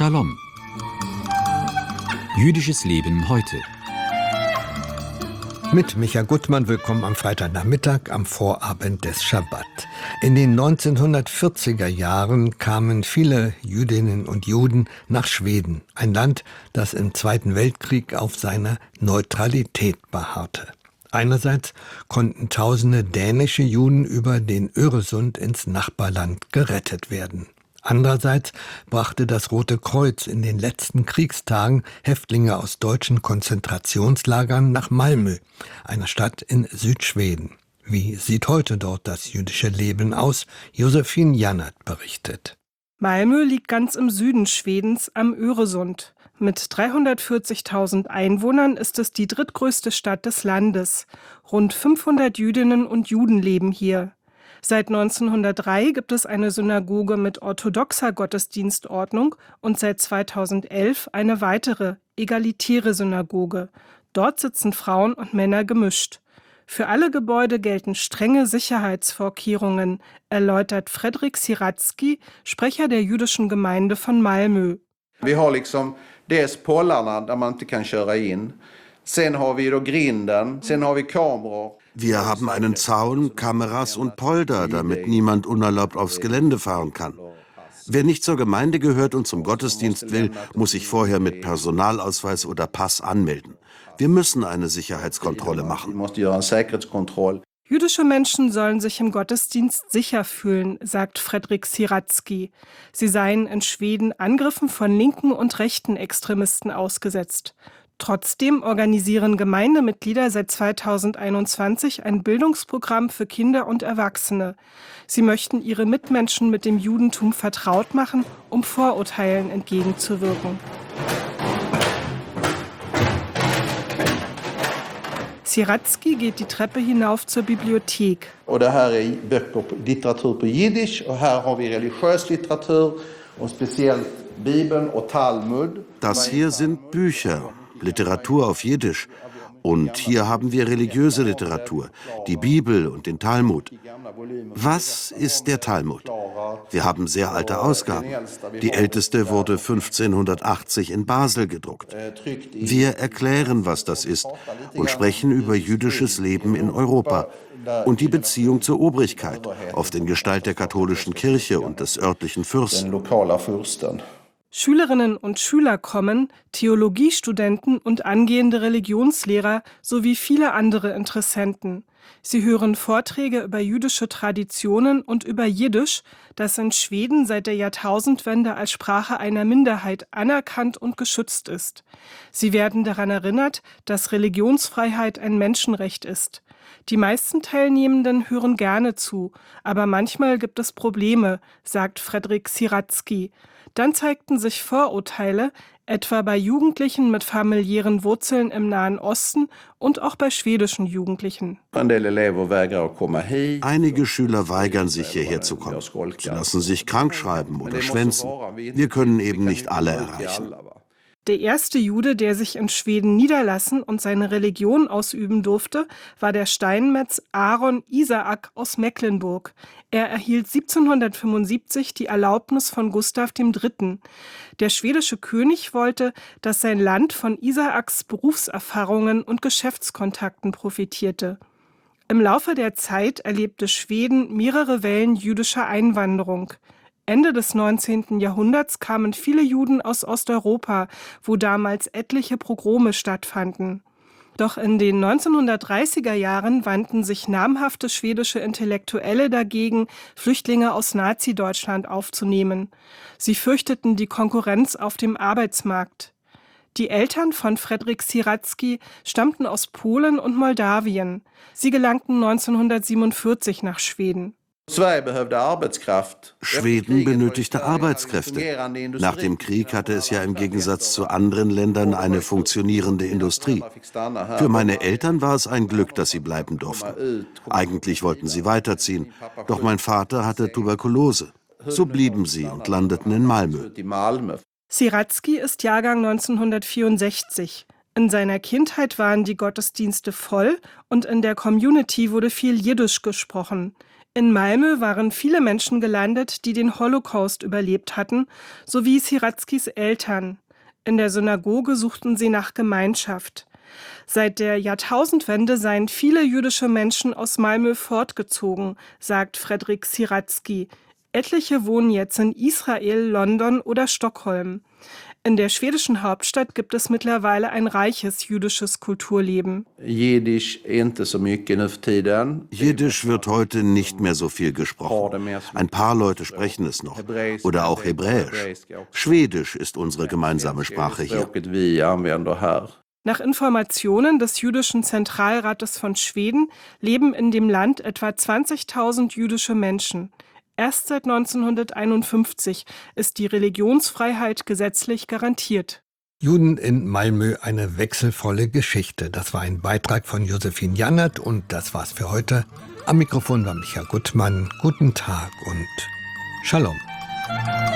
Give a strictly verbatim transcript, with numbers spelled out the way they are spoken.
Shalom. Jüdisches Leben heute. Mit Micha Gutmann, willkommen am Freitagnachmittag, am Vorabend des Schabbat. In den neunzehnhundertvierziger Jahren kamen viele Jüdinnen und Juden nach Schweden, ein Land, das im Zweiten Weltkrieg auf seiner Neutralität beharrte. Einerseits konnten tausende dänische Juden über den Öresund ins Nachbarland gerettet werden. Andererseits brachte das Rote Kreuz in den letzten Kriegstagen Häftlinge aus deutschen Konzentrationslagern nach Malmö, einer Stadt in Südschweden. Wie sieht heute dort das jüdische Leben aus? Josephine Jannert berichtet. Malmö liegt ganz im Süden Schwedens am Öresund. Mit dreihundertvierzigtausend Einwohnern ist es die drittgrößte Stadt des Landes. Rund fünfhundert Jüdinnen und Juden leben hier. Seit neunzehnhundertdrei gibt es eine Synagoge mit orthodoxer Gottesdienstordnung und seit zweitausendelf eine weitere, egalitäre Synagoge. Dort sitzen Frauen und Männer gemischt. Für alle Gebäude gelten strenge Sicherheitsvorkehrungen, erläutert Fredrik Siratzki, Sprecher der jüdischen Gemeinde von Malmö. Vi har liksom dels pollarna där man inte kan köra in. Sen har vi då grinden, sen har vi kameror. Wir haben einen Zaun, Kameras und Polder, damit niemand unerlaubt aufs Gelände fahren kann. Wer nicht zur Gemeinde gehört und zum Gottesdienst will, muss sich vorher mit Personalausweis oder Pass anmelden. Wir müssen eine Sicherheitskontrolle machen. Jüdische Menschen sollen sich im Gottesdienst sicher fühlen, sagt Fredrik Siratzki. Sie seien in Schweden Angriffen von linken und rechten Extremisten ausgesetzt. Trotzdem organisieren Gemeindemitglieder seit zweitausendeinundzwanzig ein Bildungsprogramm für Kinder und Erwachsene. Sie möchten ihre Mitmenschen mit dem Judentum vertraut machen, um Vorurteilen entgegenzuwirken. Siratzki geht die Treppe hinauf zur Bibliothek. Och det här är böcker på litteratur på jiddisch och här har vi religiös litteratur och speciellt Bibeln och Talmud. Das hier sind Bücher, Literatur auf Jiddisch. Und hier haben wir religiöse Literatur, die Bibel und den Talmud. Was ist der Talmud? Wir haben sehr alte Ausgaben. Die älteste wurde fünfzehnhundertachtzig in Basel gedruckt. Wir erklären, was das ist und sprechen über jüdisches Leben in Europa und die Beziehung zur Obrigkeit, oft in Gestalt der katholischen Kirche und des örtlichen Fürsten. Schülerinnen und Schüler kommen, Theologiestudenten und angehende Religionslehrer sowie viele andere Interessenten. Sie hören Vorträge über jüdische Traditionen und über Jiddisch, das in Schweden seit der Jahrtausendwende als Sprache einer Minderheit anerkannt und geschützt ist. Sie werden daran erinnert, dass Religionsfreiheit ein Menschenrecht ist. Die meisten Teilnehmenden hören gerne zu, aber manchmal gibt es Probleme, sagt Fredrik Siratzki. Dann zeigten sich Vorurteile, etwa bei Jugendlichen mit familiären Wurzeln im Nahen Osten und auch bei schwedischen Jugendlichen. Einige Schüler weigern sich, hierher zu kommen. Sie lassen sich krank schreiben oder schwänzen. Wir können eben nicht alle erreichen. Der erste Jude, der sich in Schweden niederlassen und seine Religion ausüben durfte, war der Steinmetz Aaron Isaak aus Mecklenburg. Er erhielt siebzehnhundertfünfundsiebzig die Erlaubnis von Gustav dem Dritten. Der schwedische König wollte, dass sein Land von Isaaks Berufserfahrungen und Geschäftskontakten profitierte. Im Laufe der Zeit erlebte Schweden mehrere Wellen jüdischer Einwanderung. Ende des neunzehnten Jahrhunderts kamen viele Juden aus Osteuropa, wo damals etliche Pogrome stattfanden. Doch in den neunzehnhundertdreißiger Jahren wandten sich namhafte schwedische Intellektuelle dagegen, Flüchtlinge aus Nazi-Deutschland aufzunehmen. Sie fürchteten die Konkurrenz auf dem Arbeitsmarkt. Die Eltern von Fredrik Siratzki stammten aus Polen und Moldawien. Sie gelangten neunzehnhundertsiebenundvierzig nach Schweden. Schweden benötigte Arbeitskräfte. Nach dem Krieg hatte es ja im Gegensatz zu anderen Ländern eine funktionierende Industrie. Für meine Eltern war es ein Glück, dass sie bleiben durften. Eigentlich wollten sie weiterziehen, doch mein Vater hatte Tuberkulose. So blieben sie und landeten in Malmö. Siratzki ist Jahrgang neunzehnhundertvierundsechzig. In seiner Kindheit waren die Gottesdienste voll und in der Community wurde viel Jiddisch gesprochen. In Malmö waren viele Menschen gelandet, die den Holocaust überlebt hatten, sowie Siratskys Eltern. In der Synagoge suchten sie nach Gemeinschaft. Seit der Jahrtausendwende seien viele jüdische Menschen aus Malmö fortgezogen, sagt Fredrik Siratsky. Etliche wohnen jetzt in Israel, London oder Stockholm. In der schwedischen Hauptstadt gibt es mittlerweile ein reiches jüdisches Kulturleben. Jiddisch inte så mycket nu för tiden. Jiddisch wird heute nicht mehr so viel gesprochen. Ein paar Leute sprechen es noch. Oder auch Hebräisch. Schwedisch ist unsere gemeinsame Sprache hier. Språket vi använder här. Nach Informationen des Jüdischen Zentralrates von Schweden leben in dem Land etwa zwanzigtausend jüdische Menschen. Erst seit neunzehnhunderteinundfünfzig ist die Religionsfreiheit gesetzlich garantiert. Juden in Malmö, eine wechselvolle Geschichte. Das war ein Beitrag von Josephine Jannert und das war's für heute. Am Mikrofon war Michael Gutmann. Guten Tag und Shalom.